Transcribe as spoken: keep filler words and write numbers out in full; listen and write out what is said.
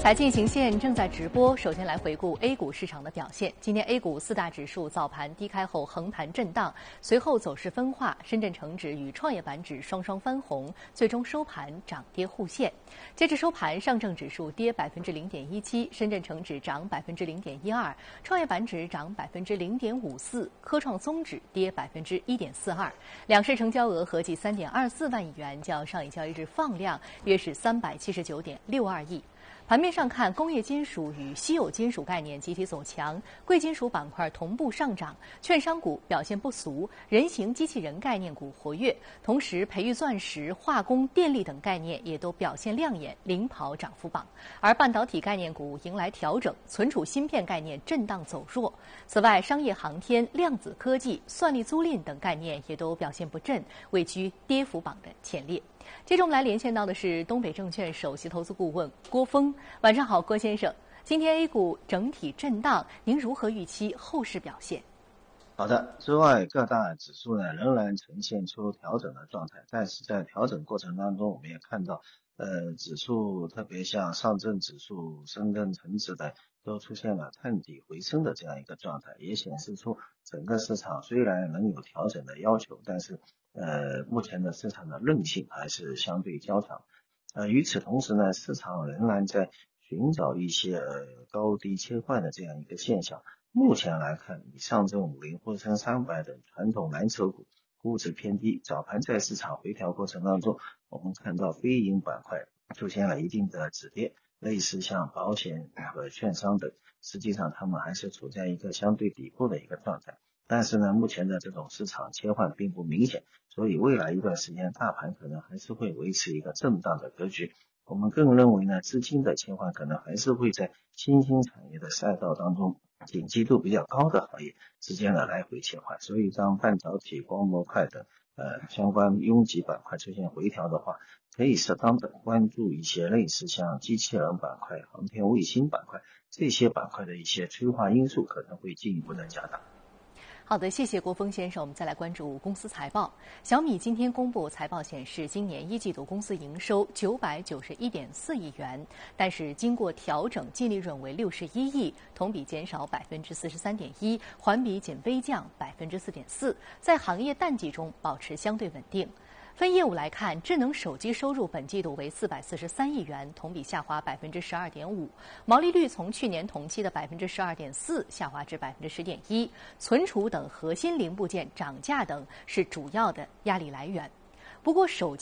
财经行线正在直播，首先来回顾 A 股市场的表现。今天 A 股四大指数早盘低开后横盘震荡，随后走势分化，深圳成指与创业板指双双翻红，最终收盘涨跌互现。截至收盘，上证指数跌百分之零点一七，深圳成指涨百分之零点一二，创业板指涨百分之零点五四，科创综指跌百分之一点四二。两市成交额合计三点二四万亿元，较上一交易日放量约是三百七十九点六二亿。盘面上看，工业金属与稀有金属概念集体走强，贵金属板块同步上涨，券商股表现不俗，人形机器人概念股活跃，同时培育钻石、化工、电力等概念也都表现亮眼，领跑涨幅榜。而半导体概念股迎来调整，存储芯片概念震荡走弱。此外，商业航天、量子科技、算力租赁等概念也都表现不振，位居跌幅榜的前列。接着我们来连线到的是东北证券首席投资顾问郭峰。晚上好，郭先生。今天 A 股整体震荡，您如何预期后市表现？ 好的，之外各大指数呢仍然呈现出调整的状态，但是在调整过程当中，我们也看到，呃，指数特别像上证指数、深圳成指的都出现了探底回升的这样一个状态，也显示出整个市场虽然能有调整的要求，但是呃，目前的市场的韧性还是相对较强。呃，与此同时呢，市场仍然在寻找一些呃高低切换的这样一个现象。目前来看，以上证五零、沪深三百等传统蓝筹股估值偏低，早盘在市场回调过程当中，我们看到非银板块出现了一定的止跌，类似像保险和券商等，实际上他们还是处在一个相对底部的一个状态。但是呢，目前的这种市场切换并不明显，所以未来一段时间大盘可能还是会维持一个震荡的格局。我们更认为呢，资金的切换可能还是会在新兴产业的赛道当中，景气度比较高的行业之间的来回切换。所以当半导体、光模块等呃相关拥挤板块出现回调的话，可以适当的关注一些类似像机器人板块、航天卫星板块这些板块的一些催化因素可能会进一步的加大。 好的，谢谢郭峰先生。我们再来关注公司财报。小米今天公布财报显示，今年一季度公司营收九百九十一点四亿元，但是经过调整，净利润为六十一亿，同比减少百分之四十三点一，环比仅微降百分之四点四，在行业淡季中保持相对稳定。分业务来看，智能手机收入本季度为四百四十三亿元，同比下滑百分之十二点五，毛利率从去年同期的百分之十二点四下滑至百分之十点一，存储等核心零部件涨价等是主要的压力来源。不过手机